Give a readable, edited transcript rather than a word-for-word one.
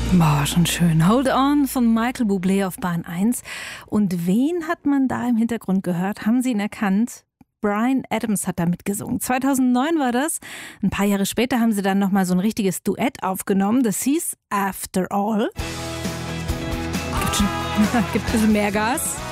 Boah, schon schön. Hold On von Michael Bublé auf Bahn 1. Und wen hat man da im Hintergrund gehört? Haben Sie ihn erkannt? Bryan Adams hat da mitgesungen. 2009 war das. Ein paar Jahre später haben sie dann nochmal so ein richtiges Duett aufgenommen. Das hieß After All. Gibt ein bisschen mehr Gas.